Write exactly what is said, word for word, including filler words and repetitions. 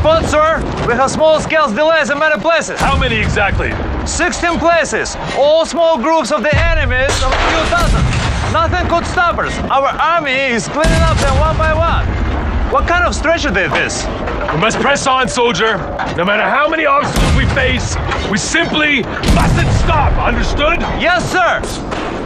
spot, sir. We have small-scale delays in many places. How many exactly? sixteen places. All small groups of the enemies of a few dozen. Nothing could stop us. Our army is cleaning up them one by one. What kind of stretcher did this? We must press on, soldier. No matter how many obstacles we face, we simply mustn't stop. Understood? Yes, sir.